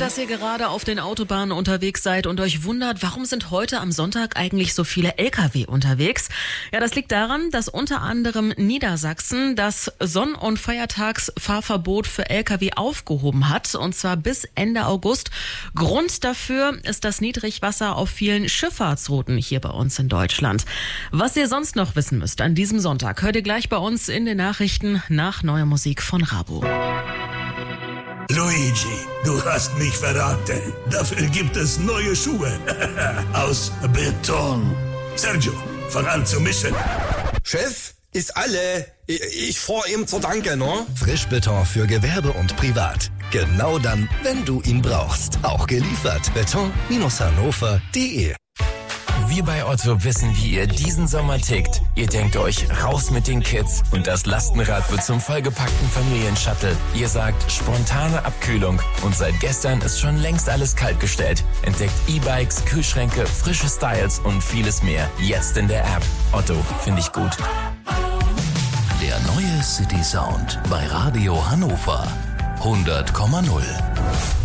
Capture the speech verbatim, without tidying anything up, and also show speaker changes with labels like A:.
A: dass ihr gerade auf den Autobahnen unterwegs seid und euch wundert, warum sind heute am Sonntag eigentlich so viele L K W unterwegs? Ja, das liegt daran, dass unter anderem Niedersachsen das Sonn- und Feiertagsfahrverbot für L K W aufgehoben hat, und zwar bis Ende August. Grund dafür ist das Niedrigwasser auf vielen Schifffahrtsrouten hier bei uns in Deutschland. Was ihr sonst noch wissen müsst an diesem Sonntag, hört ihr gleich bei uns in den Nachrichten nach neuer Musik von Rabo.
B: Luigi, du hast mich verraten. Dafür gibt es neue Schuhe. Aus Beton. Sergio, fang an zu mischen.
C: Chef, ist alle. Ich, ich fahr ihm zur Danke, ne?
D: Frischbeton für Gewerbe und Privat. Genau dann, wenn du ihn brauchst. Auch geliefert. Beton Hannover punkt de.
E: Wir bei Otto wissen, wie ihr diesen Sommer tickt. Ihr denkt euch, raus mit den Kids und das Lastenrad wird zum vollgepackten Familienshuttle. Ihr sagt, spontane Abkühlung und seit gestern ist schon längst alles kaltgestellt. Entdeckt E-Bikes, Kühlschränke, frische Styles und vieles mehr. Jetzt in der App. Otto, finde ich gut.
D: Der neue City Sound bei Radio Hannover hundert Komma null.